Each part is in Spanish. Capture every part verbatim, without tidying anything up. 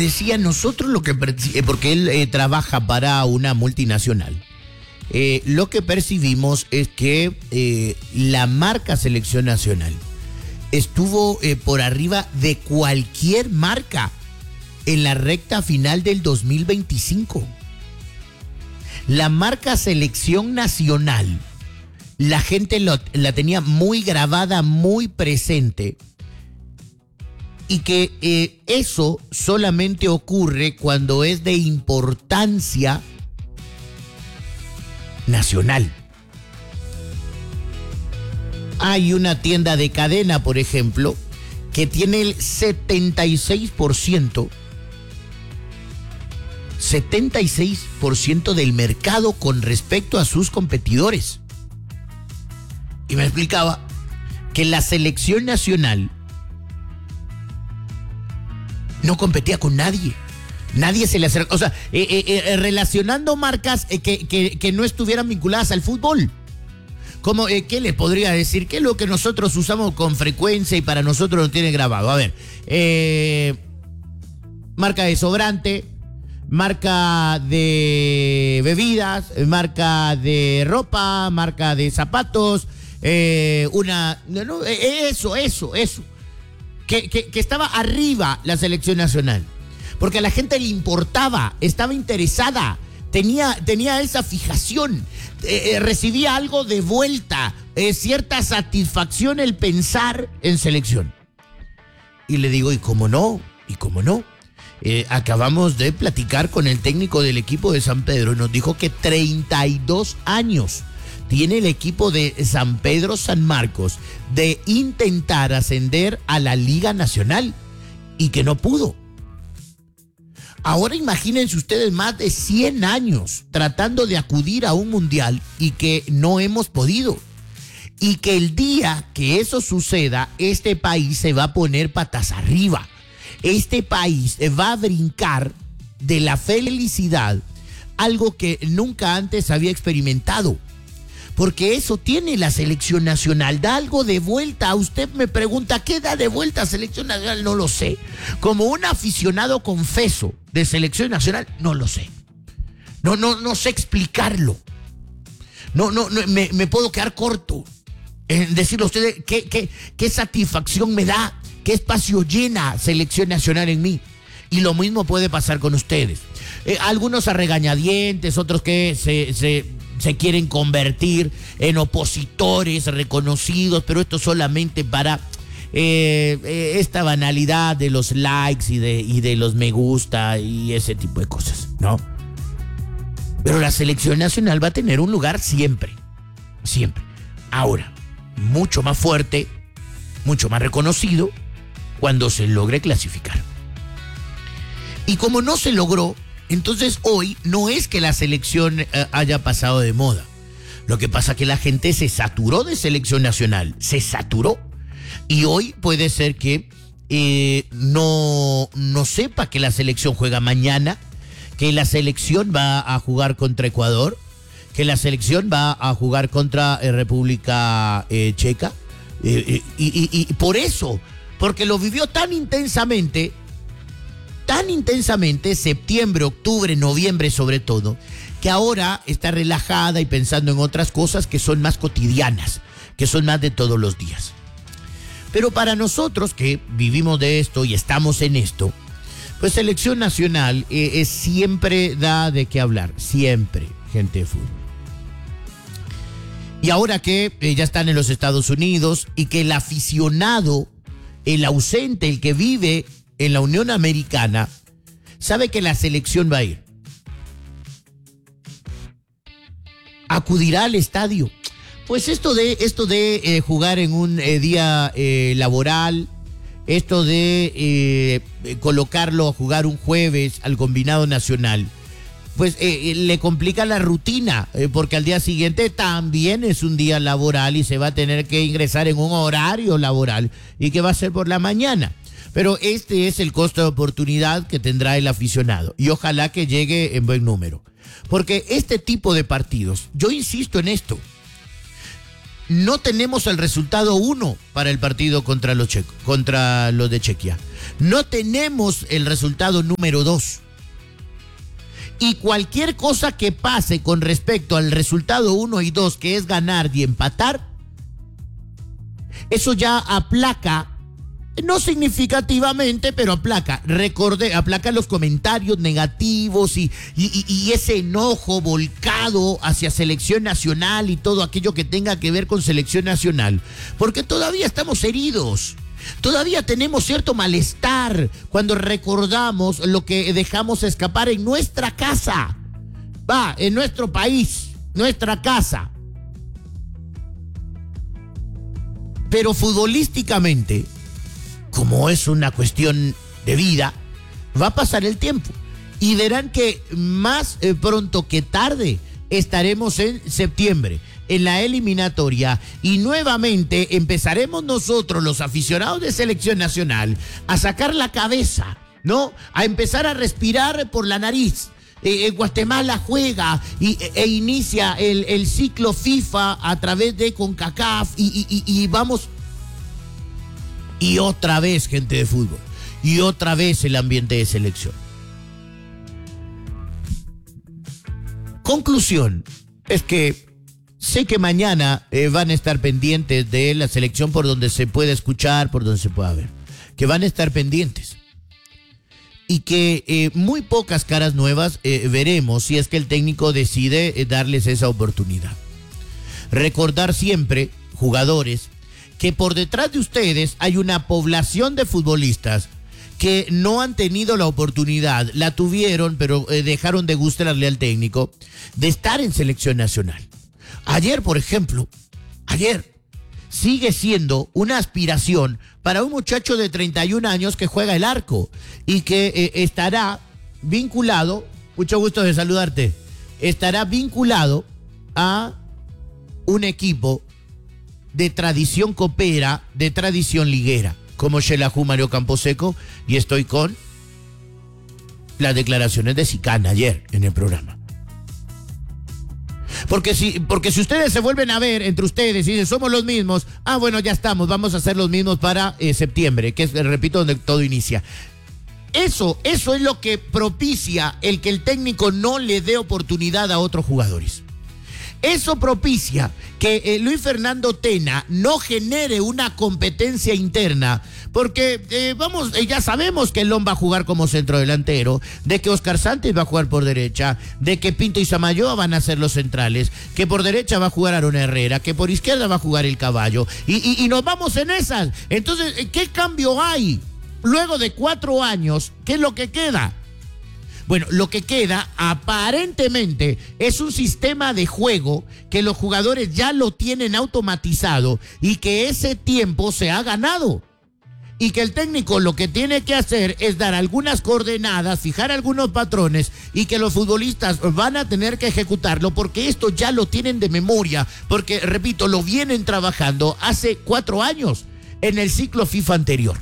Decía nosotros lo que, porque él eh, trabaja para una multinacional, eh, lo que percibimos es que eh, la marca Selección Nacional estuvo eh, por arriba de cualquier marca en la recta final del dos mil veinticinco. La marca Selección Nacional, la gente lo, la tenía muy grabada, muy presente. Y que eh, eso solamente ocurre cuando es de importancia nacional. Hay una tienda de cadena, por ejemplo, que tiene el setenta y seis por ciento, setenta y seis por ciento del mercado con respecto a sus competidores. Y me explicaba que la Selección Nacional no competía con nadie. Nadie se le acercó. O sea, eh, eh, eh, relacionando marcas eh, que, que, que no estuvieran vinculadas al fútbol. Como, eh, ¿qué le podría decir? ¿Qué es lo que nosotros usamos con frecuencia y para nosotros nos tiene grabado? A ver, eh, marca de sobrante, marca de bebidas, marca de ropa, marca de zapatos, eh, una... No, eso, eso, eso. Que, que, que estaba arriba la Selección Nacional, porque a la gente le importaba, estaba interesada, tenía, tenía esa fijación, eh, recibía algo de vuelta, eh, cierta satisfacción el pensar en selección. Y le digo, ¿y cómo no? ¿Y cómo no? Eh, acabamos de platicar con el técnico del equipo de San Pedro y nos dijo que treinta y dos años tiene el equipo de San Pedro San Marcos de intentar ascender a la Liga Nacional y que no pudo. Ahora imagínense ustedes más de cien años tratando de acudir a un mundial y que no hemos podido. Y que el día que eso suceda, este país se va a poner patas arriba. Este país va a brincar de la felicidad, algo que nunca antes había experimentado. Porque eso tiene la Selección Nacional, da algo de vuelta. Usted me pregunta, ¿qué da de vuelta a Selección Nacional? No lo sé. Como un aficionado confeso de Selección Nacional, no lo sé. No, no, no sé explicarlo. No, no, no me, me puedo quedar corto en decirle a ustedes qué, qué, qué satisfacción me da, qué espacio llena Selección Nacional en mí. Y lo mismo puede pasar con ustedes. Eh, algunos a regañadientes, otros que se... se se quieren convertir en opositores reconocidos, pero esto solamente para eh, eh, esta banalidad de los likes y de, y de los me gusta y ese tipo de cosas, ¿no? Pero la Selección Nacional va a tener un lugar siempre, siempre. Ahora, mucho más fuerte, mucho más reconocido cuando se logre clasificar. Y como no se logró, entonces hoy no es que la selección eh, haya pasado de moda. Lo que pasa es que la gente se saturó de Selección Nacional, se saturó. Y hoy puede ser que eh, no, no sepa que la selección juega mañana, que la selección va a jugar contra Ecuador, que la selección va a jugar contra eh, República eh, Checa. Eh, eh, y, y, y por eso, porque lo vivió tan intensamente, tan intensamente, septiembre, octubre, noviembre sobre todo, que ahora está relajada y pensando en otras cosas que son más cotidianas, que son más de todos los días. Pero para nosotros que vivimos de esto y estamos en esto, pues Selección Nacional eh, eh, siempre da de qué hablar, siempre, gente de fútbol. Y ahora que eh, ya están en los Estados Unidos y que el aficionado, el ausente, el que vive en la Unión Americana, sabe que la selección va a ir. Acudirá al estadio. Pues esto de, esto de eh, jugar en un eh, día eh, laboral, esto de eh, colocarlo a jugar un jueves al combinado nacional, pues eh, le complica la rutina, eh, porque al día siguiente también es un día laboral y se va a tener que ingresar en un horario laboral y que va a ser por la mañana. Pero este es el costo de oportunidad que tendrá el aficionado y ojalá que llegue en buen número. Porque este tipo de partidos, yo insisto en esto, no tenemos el resultado uno para el partido contra los, che- contra los de Chequia. No tenemos el resultado número dos. Y cualquier cosa que pase con respecto al resultado uno y dos, que es ganar y empatar, eso ya aplaca, no significativamente, pero aplaca, recordé, aplaca los comentarios negativos y, y, y ese enojo volcado hacia selección nacional y todo aquello que tenga que ver con selección nacional, porque todavía estamos heridos. Todavía tenemos cierto malestar cuando recordamos lo que dejamos escapar en nuestra casa. Va, en nuestro país, nuestra casa. Pero futbolísticamente, como es una cuestión de vida, va a pasar el tiempo. Y verán que más eh, pronto que tarde estaremos en septiembre, en la eliminatoria, y nuevamente empezaremos nosotros, los aficionados de selección nacional, a sacar la cabeza, ¿no? A empezar a respirar por la nariz. Eh, eh, Guatemala juega y, e, e inicia el, el ciclo FIFA a través de CONCACAF y, y, y, y vamos... Y otra vez gente de fútbol, y otra vez el ambiente de selección. Conclusión es que sé que mañana eh, van a estar pendientes de la selección por donde se puede escuchar, por donde se pueda ver. Que van a estar pendientes. Y que eh, muy pocas caras nuevas eh, veremos si es que el técnico decide eh, darles esa oportunidad. Recordar siempre, jugadores, que por detrás de ustedes hay una población de futbolistas que no han tenido la oportunidad, la tuvieron, pero eh, dejaron de gustarle al técnico, de estar en selección nacional. Ayer, por ejemplo, ayer sigue siendo una aspiración para un muchacho de treinta y un años que juega el arco y que eh, estará vinculado, mucho gusto de saludarte, estará vinculado a un equipo de tradición copera, de tradición liguera, como Xelajú Mario Camposeco, y estoy con las declaraciones de Sicán ayer en el programa. Porque si, porque si ustedes se vuelven a ver entre ustedes y dicen somos los mismos, ah bueno, ya estamos, vamos a ser los mismos para eh, septiembre, que es, repito, donde todo inicia. Eso, eso es lo que propicia el que el técnico no le dé oportunidad a otros jugadores. Eso propicia que eh, Luis Fernando Tena no genere una competencia interna, porque eh, vamos, eh, ya sabemos que Lom va a jugar como centrodelantero, de que Oscar Santos va a jugar por derecha, de que Pinto y Samayoa van a ser los centrales, que por derecha va a jugar Aaron Herrera, que por izquierda va a jugar el Caballo, y, y, y nos vamos en esas. Entonces, ¿qué cambio hay? Luego de cuatro años, ¿qué es lo que queda? Bueno, lo que queda aparentemente es un sistema de juego que los jugadores ya lo tienen automatizado y que ese tiempo se ha ganado. Y que el técnico lo que tiene que hacer es dar algunas coordenadas, fijar algunos patrones y que los futbolistas van a tener que ejecutarlo porque esto ya lo tienen de memoria, porque, repito, lo vienen trabajando hace cuatro años en el ciclo FIFA anterior.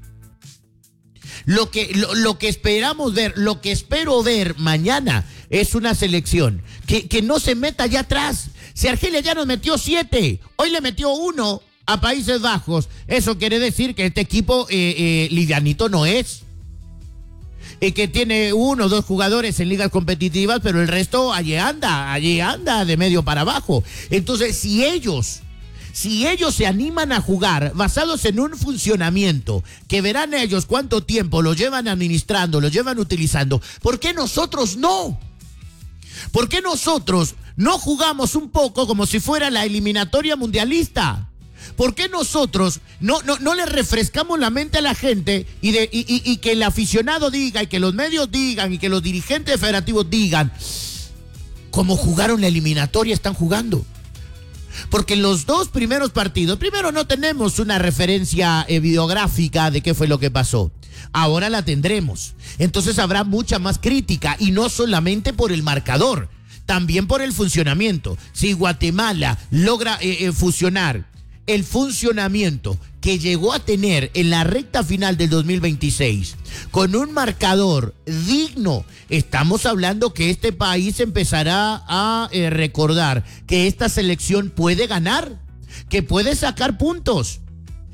Lo que, lo, lo que esperamos ver, lo que espero ver mañana es una selección que, que no se meta allá atrás. Si Argelia ya nos metió siete, hoy le metió uno a Países Bajos, eso quiere decir que este equipo eh, eh, livianito no es. Y que tiene uno o dos jugadores en ligas competitivas, pero el resto allí anda, allí anda de medio para abajo. Entonces, si ellos... Si ellos se animan a jugar basados en un funcionamiento que verán ellos cuánto tiempo lo llevan administrando, lo llevan utilizando, ¿por qué nosotros no? ¿Por qué nosotros no jugamos un poco como si fuera la eliminatoria mundialista? ¿Por qué nosotros no, no, no le refrescamos la mente a la gente y, de, y, y, y que el aficionado diga y que los medios digan y que los dirigentes federativos digan cómo jugaron la eliminatoria están jugando? Porque en los dos primeros partidos, primero no tenemos una referencia eh, videográfica de qué fue lo que pasó. Ahora la tendremos. Entonces habrá mucha más crítica y no solamente por el marcador, también por el funcionamiento. Si Guatemala logra eh, eh, fusionar el funcionamiento que llegó a tener en la recta final del dos mil veintiséis con un marcador digno, estamos hablando que este país empezará a eh, recordar que esta selección puede ganar, que puede sacar puntos,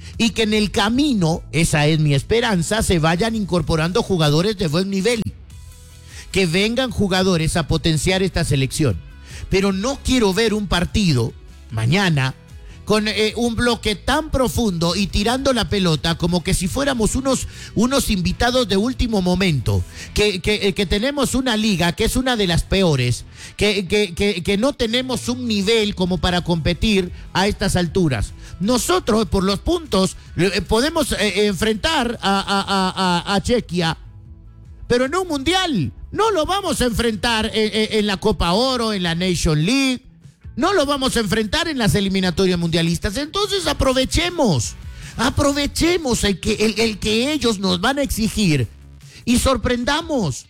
y que en el camino, esa es mi esperanza, se vayan incorporando jugadores de buen nivel, que vengan jugadores a potenciar esta selección. Pero no quiero ver un partido mañana con eh, un bloque tan profundo y tirando la pelota como que si fuéramos unos, unos invitados de último momento, que, que, que tenemos una liga que es una de las peores, que, que, que, que no tenemos un nivel como para competir a estas alturas. Nosotros, por los puntos, eh, podemos eh, enfrentar a, a, a, a Chequia, pero en un mundial. No lo vamos a enfrentar en, en, en la Copa Oro, en la Nation League. No lo vamos a enfrentar en las eliminatorias mundialistas. Entonces aprovechemos, aprovechemos el que, el, el que ellos nos van a exigir y sorprendamos.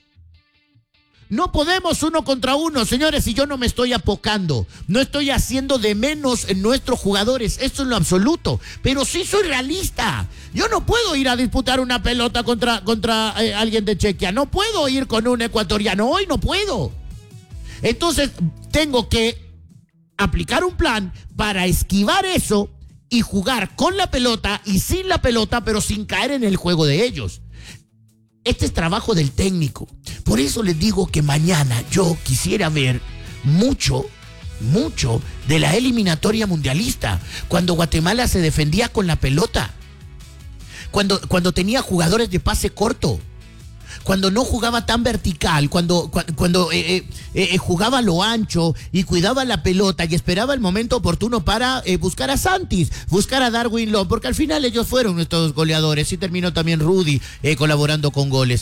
No podemos uno contra uno, señores, y yo no me estoy apocando. No estoy haciendo de menos en nuestros jugadores, esto es lo absoluto. Pero sí soy realista. Yo no puedo ir a disputar una pelota contra, contra eh, alguien de Chequia. No puedo ir con un ecuatoriano, hoy no puedo. Entonces tengo que aplicar un plan para esquivar eso y jugar con la pelota y sin la pelota, pero sin caer en el juego de ellos. Este es trabajo del técnico. Por eso les digo que mañana yo quisiera ver mucho, mucho de la eliminatoria mundialista, cuando Guatemala se defendía con la pelota, cuando, cuando tenía jugadores de pase corto, cuando no jugaba tan vertical, cuando, cuando eh, eh, eh, jugaba a lo ancho y cuidaba la pelota y esperaba el momento oportuno para eh, buscar a Santis, buscar a Darwin Love, porque al final ellos fueron nuestros goleadores y terminó también Rudy eh, colaborando con goles.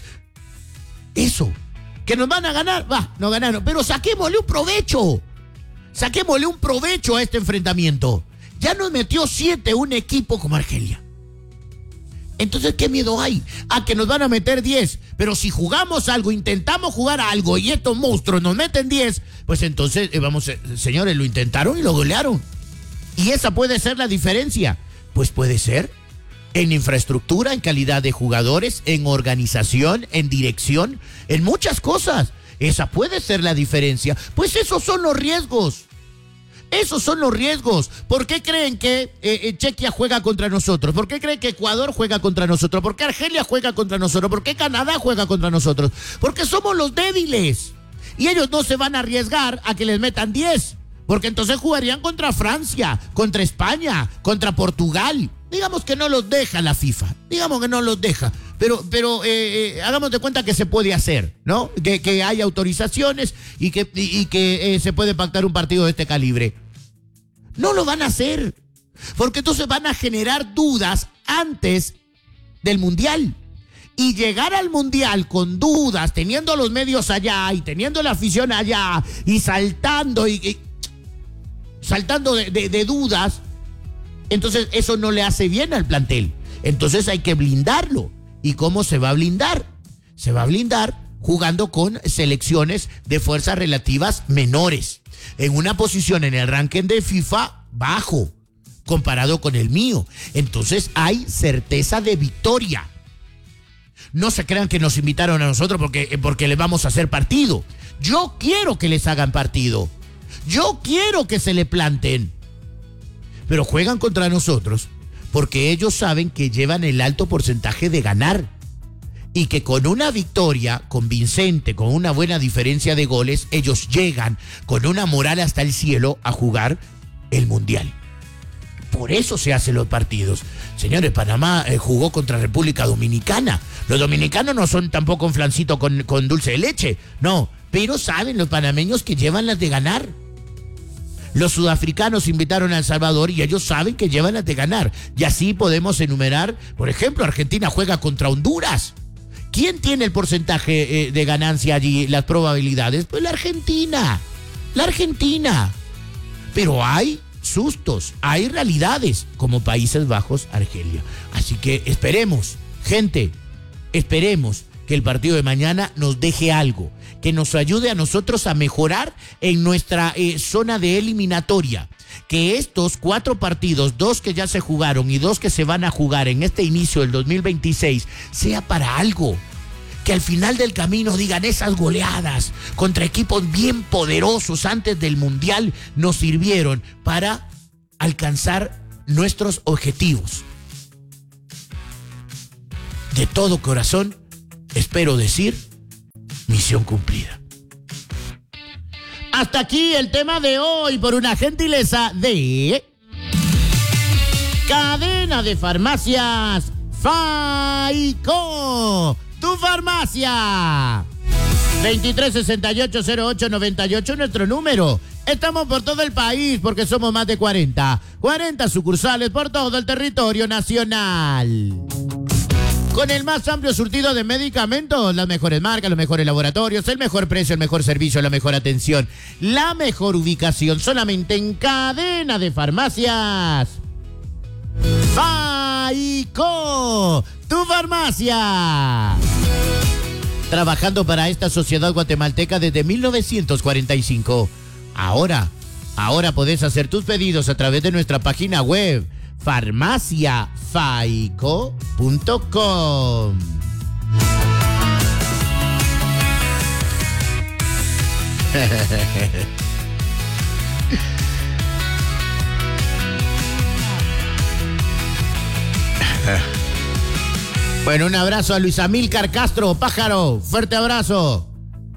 Eso, que nos van a ganar, va, no ganaron, pero saquémosle un provecho, saquémosle un provecho a este enfrentamiento. Ya nos metió siete un equipo como Argelia. Entonces, ¿qué miedo hay? A que nos van a meter diez. Pero si jugamos algo, intentamos jugar algo y estos monstruos nos meten diez, pues entonces, eh, vamos, eh, señores, lo intentaron y lo golearon. Y esa puede ser la diferencia. Pues puede ser en infraestructura, en calidad de jugadores, en organización, en dirección, en muchas cosas. Esa puede ser la diferencia. Pues esos son los riesgos. Esos son los riesgos. ¿Por qué creen que eh, eh, Chequia juega contra nosotros? ¿Por qué creen que Ecuador juega contra nosotros? ¿Por qué Argelia juega contra nosotros? ¿Por qué Canadá juega contra nosotros? Porque somos los débiles. Y ellos no se van a arriesgar a que les metan diez. Porque entonces jugarían contra Francia, contra España, contra Portugal. Digamos que no los deja la FIFA. Digamos que no los deja. Pero, pero eh, eh, hagamos de cuenta que se puede hacer, ¿no? Que, que hay autorizaciones y que, y, y que eh, se puede pactar un partido de este calibre. No lo van a hacer. Porque entonces van a generar dudas antes del Mundial. Y llegar al Mundial con dudas, teniendo los medios allá y teniendo la afición allá y saltando y, y saltando de, de, de dudas, entonces eso no le hace bien al plantel. Entonces hay que blindarlo. ¿Y cómo se va a blindar? Se va a blindar jugando con selecciones de fuerzas relativas menores, en una posición en el ranking de FIFA bajo, comparado con el mío. Entonces hay certeza de victoria. No se crean que nos invitaron a nosotros porque, porque les vamos a hacer partido. Yo quiero que les hagan partido. Yo quiero que se le planten. Pero juegan contra nosotros porque ellos saben que llevan el alto porcentaje de ganar y que con una victoria convincente, con una buena diferencia de goles, ellos llegan con una moral hasta el cielo a jugar el Mundial. Por eso se hacen los partidos. Señores, Panamá eh, jugó contra República Dominicana. Los dominicanos no son tampoco un flancito con, con dulce de leche, no, pero saben los panameños que llevan las de ganar. Los sudafricanos invitaron a El Salvador y ellos saben que llevan las de ganar. Y así podemos enumerar, por ejemplo, Argentina juega contra Honduras. ¿Quién tiene el porcentaje eh, de ganancia allí, las probabilidades? Pues la Argentina, la Argentina. Pero hay sustos, hay realidades como Países Bajos, Argelia. Así que esperemos, gente, esperemos que el partido de mañana nos deje algo, que nos ayude a nosotros a mejorar en nuestra eh, zona de eliminatoria. Que estos cuatro partidos, dos que ya se jugaron y dos que se van a jugar en este inicio del dos mil veintiséis, sea para algo. Que al final del camino digan esas goleadas contra equipos bien poderosos antes del Mundial nos sirvieron para alcanzar nuestros objetivos. de todo corazón, espero decir, misión cumplida. Hasta aquí el tema de hoy por una gentileza de Cadena de Farmacias Faico, tu farmacia. veintitrés sesenta y ocho cero ocho noventa y ocho nuestro número. Estamos por todo el país porque somos más de cuarenta. cuarenta sucursales por todo el territorio nacional. Con el más amplio surtido de medicamentos, las mejores marcas, los mejores laboratorios, el mejor precio, el mejor servicio, la mejor atención, la mejor ubicación, solamente en Cadena de Farmacias Faico, tu farmacia. Trabajando para esta sociedad guatemalteca desde mil novecientos cuarenta y cinco. Ahora, ahora podés hacer tus pedidos a través de nuestra página web, farmacia faico punto com. Bueno, un abrazo a Luis Amílcar Castro, pájaro, fuerte abrazo.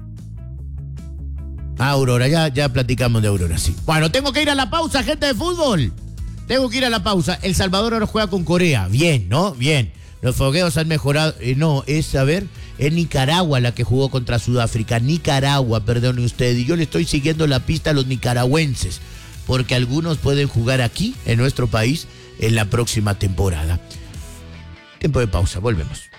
Aurora, ya, ya platicamos de Aurora, sí. Bueno, tengo que ir a la pausa, gente de fútbol. Tengo que ir a la pausa. El Salvador ahora juega con Corea. Bien, ¿no? Bien. Los fogueos han mejorado. Eh, no, es, a ver, es Nicaragua la que jugó contra Sudáfrica. Nicaragua, perdone usted. Y yo le estoy siguiendo la pista a los nicaragüenses, porque algunos pueden jugar aquí, en nuestro país, en la próxima temporada. Tiempo de pausa, volvemos.